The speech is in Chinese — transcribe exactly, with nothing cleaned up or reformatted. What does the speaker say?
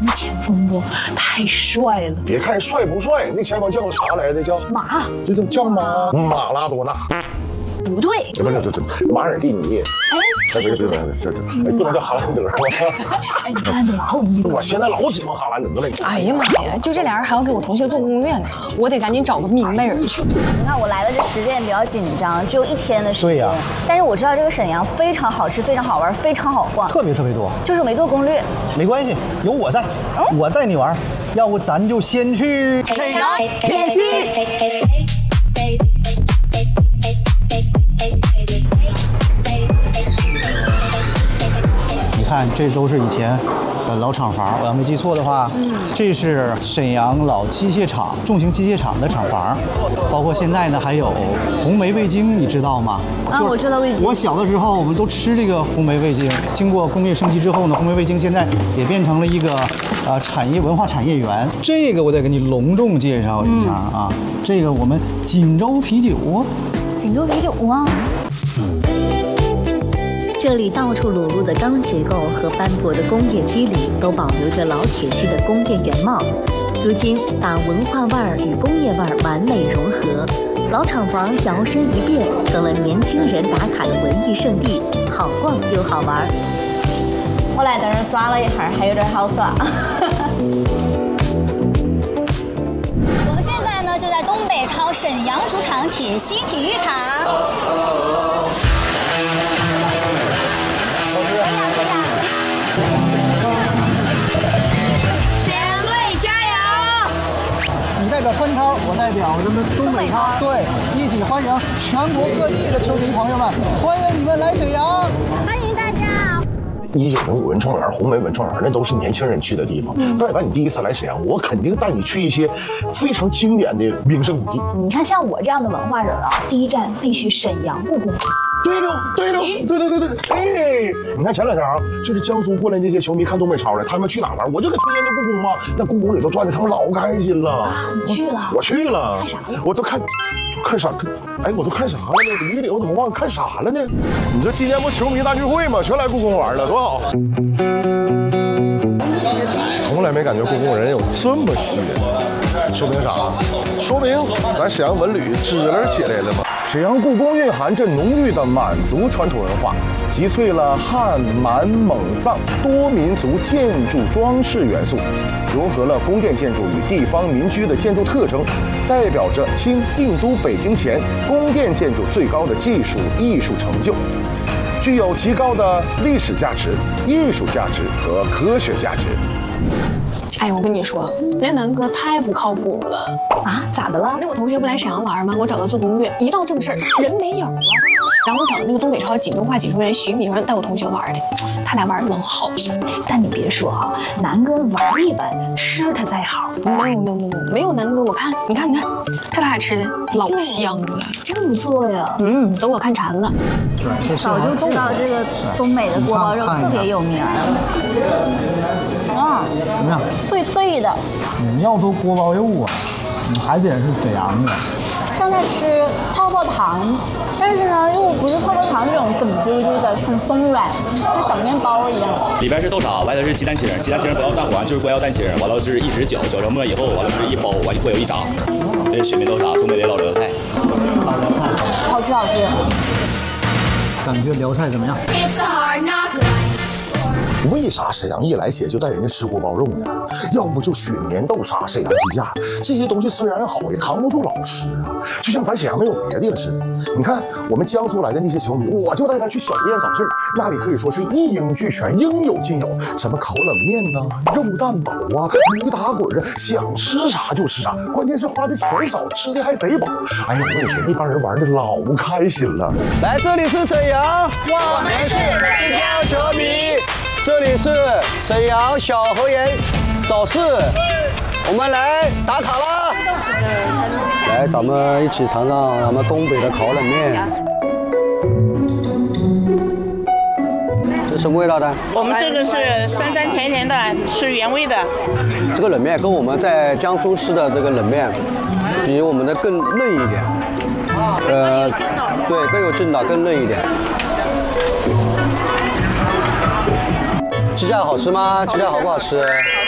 那前锋不太帅了。 别看帅不帅，那前锋叫啥来着？叫马， 这叫叫马马拉多纳。 不对， 不是，对对，马尔蒂尼。哎，别别别别，这这，哎，不能叫哈兰德。 哎，你哈兰德好意思。 我现在老喜欢哈兰德了。 哎呀妈呀，就这俩人还要给我同学做攻略呢，我得赶紧找个明白人去。 你看我来的这时间比较紧张，只有一天的时间。 对呀。 但是我知道这个沈阳非常好吃，非常好玩，非常好逛， 特别特别多。 就是没做攻略。 没关系，有我在，我带你玩。要不咱就先去沈阳铁西。看，这都是以前的老厂房，我要没记错的话，嗯，这是沈阳老机械厂、重型机械厂的厂房，包括现在呢还有红梅味精，你知道吗？ 啊，我知道味精。 我小的时候我们都吃这个红梅味精，经过工业升级之后呢，红梅味精现在也变成了一个呃产业文化产业园。这个我得给你隆重介绍一下啊，嗯、这个我们锦州啤酒啊， 锦州啤酒啊。 这里到处裸露的钢结构和斑驳的工业肌理，都保留着老铁西的工业原貌。如今，把文化味儿与工业味儿完美融合，老厂房摇身一变成了年轻人打卡的文艺圣地，好逛又好玩。 我来在这耍了一会儿，还有点好耍。我们现在呢就在东北超沈阳主场铁西体育场。 代表川超，我代表咱们东北超，对，一起欢迎全国各地的球迷朋友们，欢迎你们来沈阳， 欢迎大家。 一九零五文创园、红梅文创园，那都是年轻人去的地方。但凡你第一次来沈阳，我肯定带你去一些非常经典的名胜古迹。 你看，像我这样的文化人啊，第一站必须沈阳故宫。 对了，对了，对对对对，哎，你看前两天啊，就是江苏过来那些球迷看东北超的，他们去哪玩？我就给推荐的故宫嘛，那故宫里头转的他们老开心了。 你去了？ 我去了。 看啥了？ 我都看，看啥？哎，我都看啥了呢？李李，我怎么忘了看啥了呢？你说今年不球迷大聚会吗？全来故宫玩了，多好！从来没感觉故宫人有这么吸引，说明啥？说明咱沈阳文旅支棱起来了嘛。沈阳故宫蕴含着浓郁的满族传统文化，集萃了汉、满、蒙、藏多民族建筑装饰元素，融合了宫殿建筑与地方民居的建筑特征，代表着清定都北京前宫殿建筑最高的技术艺术成就，具有极高的历史价值、艺术价值和科学价值。 哎，我跟你说，那南哥太不靠谱了啊！咋的了？ 那我同学不来沈阳玩吗？我找他做攻略，一到正事儿人没影了。然后我找那个东北超锦州话解说员徐明带我同学玩的，他俩玩的老好了。 但你别说啊，南哥玩一般，吃他再好。 没有没有没有没有南哥，我看你看你看，他俩吃的老香了， 真不错呀。 嗯，都给我看馋了。 早就知道这个东北的锅包肉特别有名。啊， 怎么样？ 脆脆的。 你要做锅包肉啊，你还得是沈阳的。 像在吃泡泡糖，但是呢又不是泡泡糖那种梗啾啾的，很松软，像小面包一样。 里边是豆沙，外头是鸡蛋清，鸡蛋清不要蛋黄，就是光要蛋清。完了就是一直搅，搅成沫以后，完了是一包，完就会有一炸。这是雪面豆沙，东北的老辽菜。 好吃好吃。 感觉辽菜怎么样？ 为啥沈阳一来血就带人家吃锅包肉呢？要不就雪棉豆沙、沈阳鸡架这些东西虽然好，也扛不住老吃啊。就像咱沈阳没有别地了似的。你看我们江苏来的那些球迷，我就带他去小店早市，那里可以说是一应俱全，应有尽有，什么烤冷面呐、啊、肉蛋堡啊、驴打滚啊，想吃啥就吃啥。关键是花的钱少，吃的还贼饱。哎呀，我跟你说，那帮人玩的老开心了。 来，这里是沈阳，我们是南漂球迷。这里是沈阳小河沿早市，我们来打卡啦！来，咱们一起尝尝咱们东北的烤冷面。这什么味道的？ 我们这个是酸酸甜甜的，是原味的。 这个冷面跟我们在江苏市的这个冷面，比我们的更嫩一点。呃，对，更有劲道，更嫩一点。鸡架好吃吗？鸡架好不好吃？